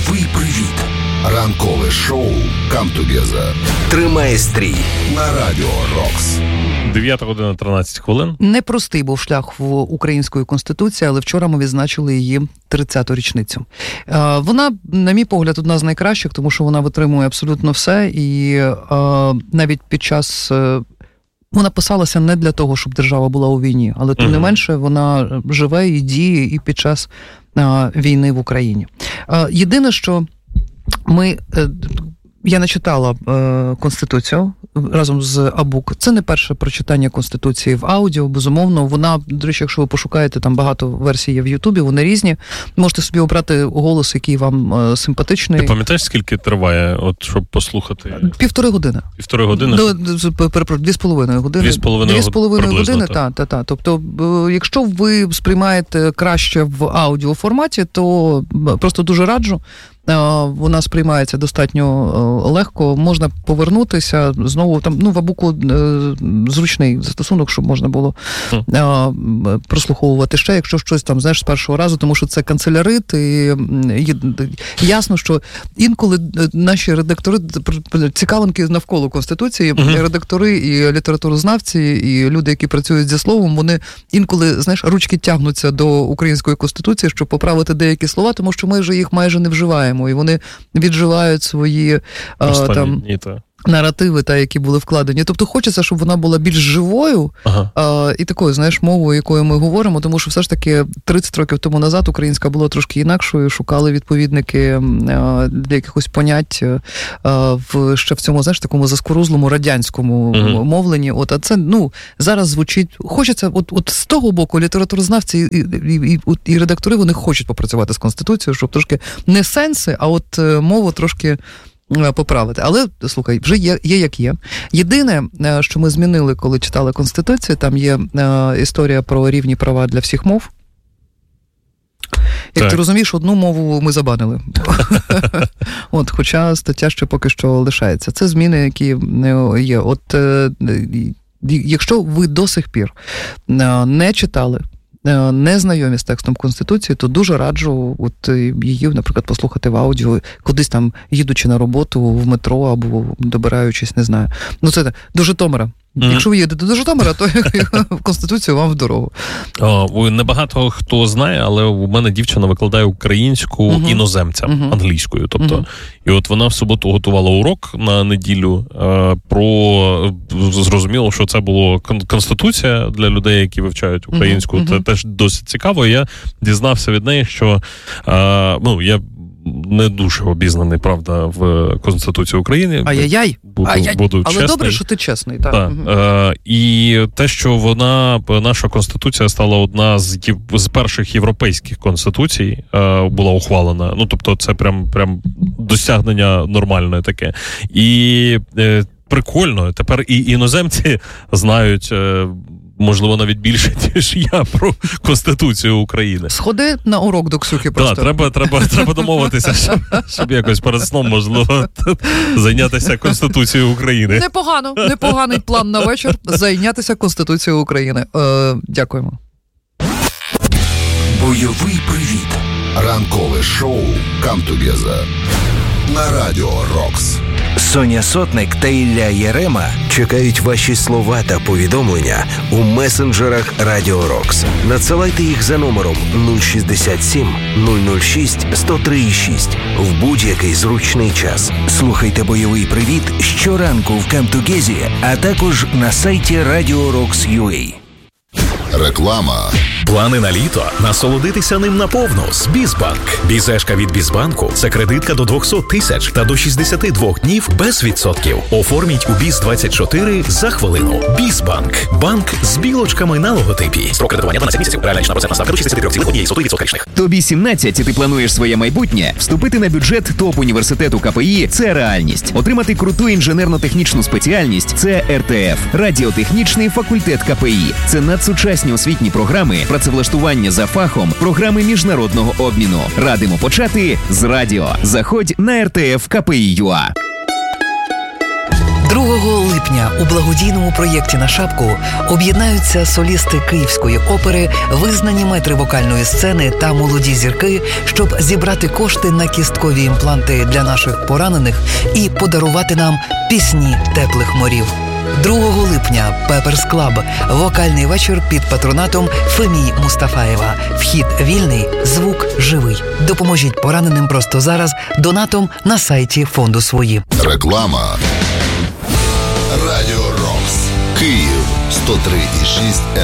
Бойовий привіт. Ранкове шоу «Come Together». Тримає стрій на Радіо Рокс. 9 година 13 хвилин. Непростий був шлях в української конституції, але вчора ми відзначили її 30-ту річницю. Вона, на мій погляд, одна з найкращих, тому що вона витримує абсолютно все. І навіть під час... Вона писалася не для того, щоб держава була у війні, але тим не менше вона живе і діє і під час війни в Україні. Єдине, що я не читала Конституцію разом з Абук. Це не перше прочитання Конституції в аудіо, безумовно. Вона, до речі, якщо ви пошукаєте, там багато версій є в Ютубі, вони різні. Можете собі обрати голос, який вам симпатичний. Ти пам'ятаєш, скільки триває, от, щоб послухати? 1,5 години. 1,5 години? 2,5 години. 2,5 години, так. Тобто, якщо ви сприймаєте краще в аудіоформаті, то просто дуже раджу. Вона сприймається достатньо легко, можна повернутися, знову там, в Абуку зручний застосунок, щоб можна було прослуховувати ще, якщо щось там, знаєш, з першого разу, тому що це канцелярит, і ясно, що інколи наші редактори, цікавинки навколо Конституції, редактори і літературознавці, і люди, які працюють зі словом, вони інколи, знаєш, ручки тягнуться до української Конституції, щоб поправити деякі слова, тому що ми вже їх майже не вживаємо. І вони відживають свої наративи, які були вкладені. Тобто хочеться, щоб вона була більш живою і такою, знаєш, мовою, якою ми говоримо, тому що все ж таки 30 років тому назад українська була трошки інакшою, шукали відповідники для якихось понять ще в цьому, знаєш, такому заскорузлому радянському мовленні. А це, зараз звучить... Хочеться, от з того боку літературознавці і редактори, вони хочуть попрацювати з Конституцією, щоб трошки не сенси, а от мову трошки поправити. Але, слухай, вже є як є. Єдине, що ми змінили, коли читали Конституцію, там є історія про рівні права для всіх мов. Як ти розумієш, одну мову ми забанили. Хоча стаття ще поки що лишається. Це зміни, які є. Якщо ви до сих пір не читали, не знайомі з текстом Конституції, то дуже раджу її, наприклад, послухати в аудіо, кудись там, їдучи на роботу, в метро або добираючись, не знаю. Це до Житомира. Якщо ви їдете до Житомира, то Конституцію вам в дорогу. Небагато хто знає, але у мене дівчина викладає українську іноземцям, англійською. Тобто, і от вона в суботу готувала урок на неділю зрозуміло, що це була Конституція для людей, які вивчають українську. Це теж досить цікаво. Я дізнався від неї, що я не дуже обізнаний, правда, в Конституції України. Буду але чесний. Добре, що ти чесний. Так. І те, що наша Конституція стала одна з перших європейських конституцій, була ухвалена. Тобто це прям досягнення нормальне таке. І прикольно, тепер і іноземці знають, можливо, навіть більше, ніж я, про Конституцію України. Сходи на урок до Ксюхи просто. Так, треба домовитися, щоб якось перед сном, можливо, зайнятися Конституцією України. Непоганий план на вечір – зайнятися Конституцією України. Дякуємо. Бойовий привіт. Ранкове шоу «Come Together» на Радіо Рокс. Соня Сотник та Ілля Єрема чекають ваші слова та повідомлення у месенджерах Радіо Рокс. Надсилайте їх за номером 067 006 1036 в будь-який зручний час. Слухайте «Бойовий привіт» щоранку в Come Together, а також на сайті Radio Rocks.ua. Реклама. Плани на літо? Насолодитися ним наповну з Бізбанк. Бізешка від Бізбанку – це кредитка до 200 тисяч та до 62 днів без відсотків. Оформіть у Біз-24 за хвилину. Бізбанк. Банк з білочками на логотипі. Строк кредитування 12 місяців. Реальна річна процентна ставка до 63,1% річних. Тобі 17 і ти плануєш своє майбутнє? Вступити на бюджет топ-університету КПІ – це реальність. Отримати круту інженерно-технічну спеціальність – це РТФ. Радіотехнічний факультет КПІ. Це надсучасні освітні програми, працевлаштування за фахом, програми міжнародного обміну. Радимо почати з радіо. Заходь на РТФ КПІ.ЮА. 2 липня у благодійному проєкті «На шапку» об'єднаються солісти Київської опери, визнані метри вокальної сцени та молоді зірки, щоб зібрати кошти на кісткові імпланти для наших поранених і подарувати нам пісні теплих морів. 2 липня Pepper's Club. Вокальний вечір під патронатом Фемії Мустафаєва. Вхід вільний, звук живий. Допоможіть пораненим просто зараз донатом на сайті фонду «Свої». Реклама. Радіо Рокс. Київ 103,6